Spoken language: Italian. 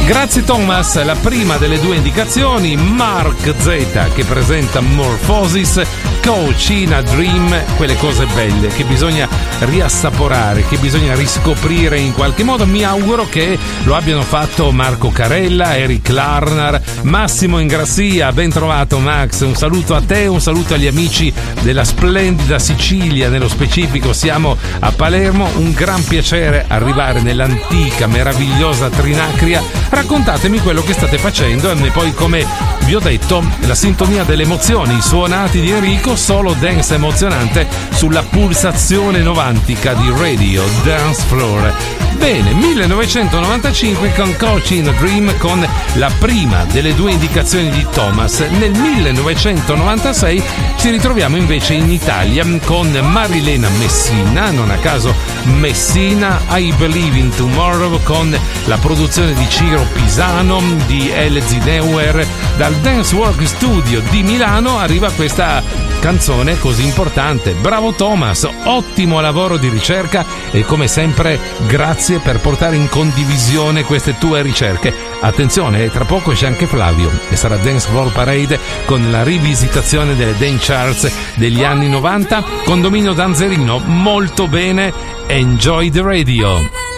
Grazie Thomas, la prima delle due indicazioni, Mark Z che presenta Morphosis, Coach in a Dream, quelle cose belle che bisogna riassaporare, che bisogna riscoprire in qualche modo. Mi auguro che lo abbiano fatto Marco Carella, Eric Larnar, Massimo Ingrassia. Ben trovato Max, un saluto a te, un saluto agli amici della splendida Sicilia, nello specifico siamo a Palermo, un gran piacere arrivare nell'antica meravigliosa Trinacria. Raccontatemi quello che state facendo e poi, come vi ho detto, la sintonia delle emozioni, i suonati di Enrico, solo dance emozionante sulla pulsazione novantica di Radio Dance Floor. Bene, 1995 con Coach in a Dream, con la prima delle due indicazioni di Thomas. Nel 1996 ci ritroviamo invece in Italia con Marilena Messina, non a caso Messina, I Believe in Tomorrow, con la produzione di Ciro Pisano, di Elzi Neuer. Dal Dance Work Studio di Milano arriva questa canzone così importante. Bravo Thomas, ottimo lavoro di ricerca e come sempre grazie per portare in condivisione queste tue ricerche. Attenzione, tra poco c'è anche Flavio e sarà Dance Floor Parade con la rivisitazione delle dance charts degli anni 90 con Dominio Danzerino. Molto bene, enjoy the radio.